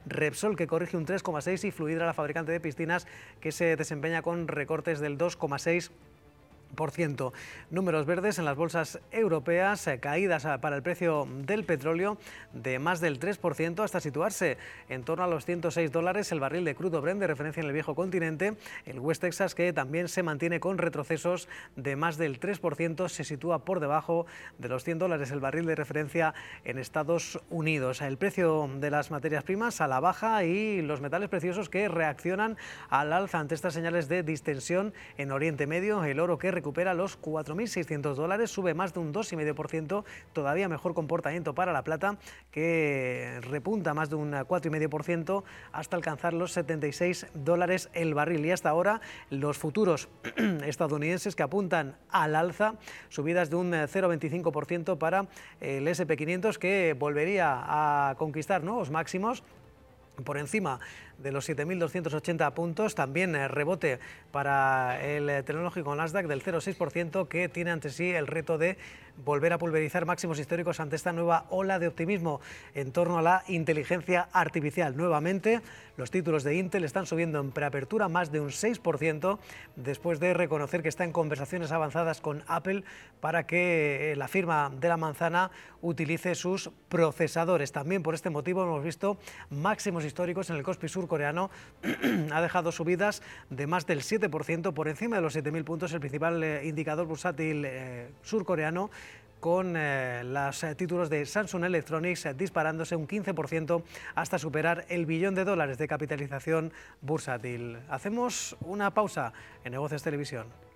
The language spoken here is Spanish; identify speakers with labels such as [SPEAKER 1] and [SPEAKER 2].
[SPEAKER 1] Repsol, que corrige un 3,6%, y Fluidra, la fabricante de piscinas, que se desempeña con recortes del 2,6%. Números verdes en las bolsas europeas, caídas para el precio del petróleo de más del 3% hasta situarse en torno a los $106 el barril de crudo Brent de referencia en el viejo continente. El West Texas, que también se mantiene con retrocesos de más del 3%, se sitúa por debajo de los $100 el barril de referencia en Estados Unidos. El precio de las materias primas a la baja y los metales preciosos que reaccionan al alza ante estas señales de distensión en Oriente Medio. El oro, que recupera los $4.600, sube más de un 2,5%, todavía mejor comportamiento para la plata, que repunta más de un 4,5% hasta alcanzar los $76 el barril. Y hasta ahora los futuros estadounidenses, que apuntan al alza, subidas de un 0,25% para el S&P 500, que volvería a conquistar nuevos máximos por encima de los 7.280 puntos. También rebote para el tecnológico Nasdaq del 0,6%, que tiene ante sí el reto de volver a pulverizar máximos históricos ante esta nueva ola de optimismo en torno a la inteligencia artificial. Nuevamente, los títulos de Intel están subiendo en preapertura más de un 6%, después de reconocer que está en conversaciones avanzadas con Apple para que la firma de la manzana utilice sus procesadores. También por este motivo hemos visto máximos históricos en el Kospi surcoreano. Ha dejado subidas de más del 7%, por encima de los 7.000 puntos, el principal indicador bursátil surcoreano, con los títulos de Samsung Electronics disparándose un 15% hasta superar el $1 billón de capitalización bursátil. Hacemos una pausa en Negocios Televisión.